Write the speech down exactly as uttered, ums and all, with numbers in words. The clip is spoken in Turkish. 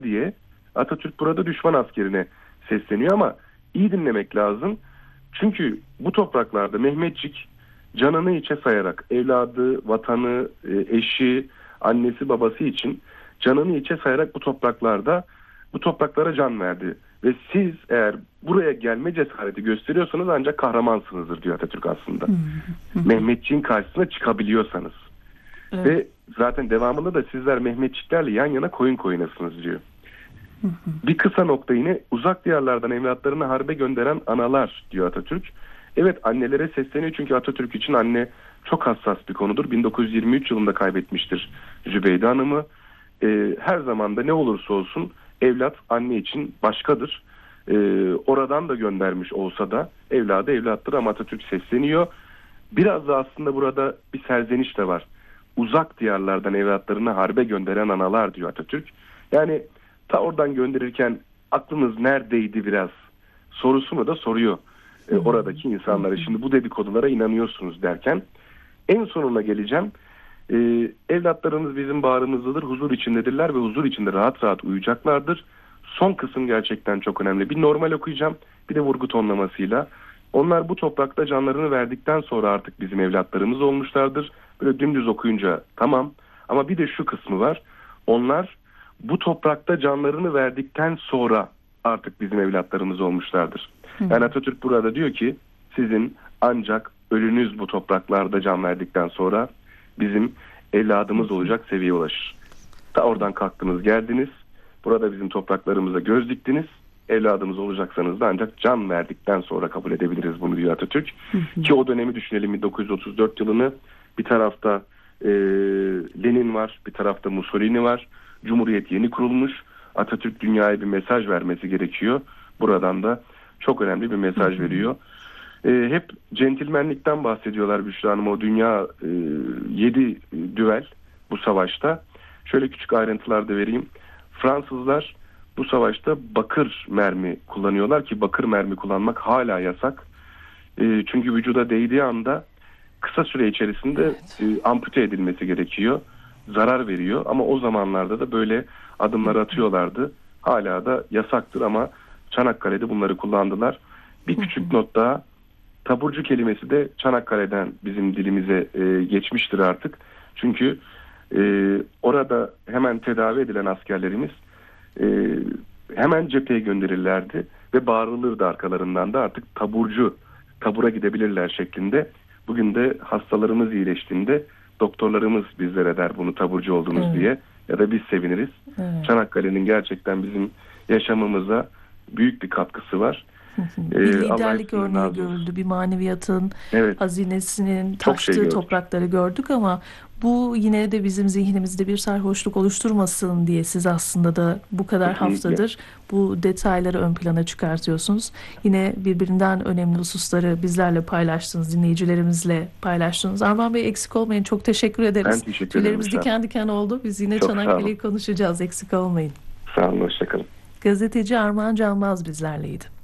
diye Atatürk burada düşman askerine sesleniyor ama iyi dinlemek lazım. Çünkü bu topraklarda Mehmetçik canını içe sayarak evladı, vatanı, eşi, annesi, babası için canını içe sayarak bu topraklarda bu topraklara can verdi. Ve siz eğer buraya gelme cesareti gösteriyorsanız ancak kahramansınızdır diyor Atatürk aslında. Mehmetçiğin karşısına çıkabiliyorsanız. Evet. Ve zaten devamında da sizler Mehmetçiklerle yan yana koyun koyunasınız diyor. Hı hı. Bir kısa nokta yine uzak diyarlardan evlatlarını harbe gönderen analar diyor Atatürk. Evet, annelere sesleniyor çünkü Atatürk için anne çok hassas bir konudur. bin dokuz yüz yirmi üç yılında kaybetmiştir Zübeyde Hanım'ı. Ee, her zaman da ne olursa olsun evlat anne için başkadır. Ee, oradan da göndermiş olsa da evladı evlattır ama Atatürk sesleniyor. Biraz da aslında burada bir serzeniş de var. Uzak diyarlardan evlatlarını harbe gönderen analar diyor Atatürk. Yani ta oradan gönderirken aklınız neredeydi biraz sorusunu da soruyor e, oradaki insanlara. Şimdi bu dedikodulara inanıyorsunuz derken en sonuna geleceğim. E, evlatlarınız bizim bağrımızdadır, huzur içindedirler ve huzur içinde rahat rahat uyuyacaklardır. Son kısım gerçekten çok önemli. Bir normal okuyacağım, bir de vurgu tonlamasıyla. Onlar bu toprakta canlarını verdikten sonra artık bizim evlatlarımız olmuşlardır. Böyle dümdüz okuyunca tamam ama bir de şu kısmı var. Onlar bu toprakta canlarını verdikten sonra artık bizim evlatlarımız olmuşlardır. Hı. Yani Atatürk burada diyor ki sizin ancak ölünüz bu topraklarda can verdikten sonra bizim evladımız olacak seviyeye ulaşır. Ta oradan kalktınız geldiniz. Burada bizim topraklarımıza göz diktiniz. Evladımız olacaksanız da ancak can verdikten sonra kabul edebiliriz bunu diyor Atatürk. Hı hı. Ki o dönemi düşünelim, bin dokuz yüz otuz dört yılını. Bir tarafta e, Lenin var, bir tarafta Mussolini var. Cumhuriyet yeni kurulmuş. Atatürk dünyaya bir mesaj vermesi gerekiyor. Buradan da çok önemli bir mesaj hı hı. veriyor. E, hep centilmenlikten bahsediyorlar Büşra Hanım. O dünya e, yedi düel bu savaşta. Şöyle küçük ayrıntılar da vereyim. Fransızlar bu savaşta bakır mermi kullanıyorlar ki bakır mermi kullanmak hala yasak. E, çünkü vücuda değdiği anda kısa süre içerisinde evet. e, ampute edilmesi gerekiyor. Zarar veriyor ama o zamanlarda da böyle adımlar atıyorlardı. Hala da yasaktır ama Çanakkale'de bunları kullandılar. Bir küçük not daha. Taburcu kelimesi de Çanakkale'den bizim dilimize e, geçmiştir artık. Çünkü e, orada hemen tedavi edilen askerlerimiz e, hemen cepheye gönderirlerdi ve bağırılırdı arkalarından da artık taburcu, tabura gidebilirler şeklinde. Bugün de hastalarımız iyileştiğinde doktorlarımız bizlere der bunu taburcu oldunuz evet. diye ya da biz seviniriz. Evet. Çanakkale'nin gerçekten bizim yaşamımıza büyük bir katkısı var. Bir liderlik örneği görüldü, bir maneviyatın evet. hazinesinin taştığı şey toprakları gördük ama bu yine de bizim zihnimizde bir sarhoşluk oluşturmasın diye siz aslında da bu kadar Kesinlikle. haftadır bu detayları ön plana çıkartıyorsunuz. Yine birbirinden önemli hususları bizlerle paylaştınız, dinleyicilerimizle paylaştınız. Armağan Bey eksik olmayın, çok teşekkür ederiz. Ben teşekkür ederim. Tüylerimiz diken diken oldu. Biz yine Çanakkale'yi konuşacağız, eksik olmayın. Sağ olun, hoşçakalın. Gazeteci Armağan Canbaz bizlerleydi.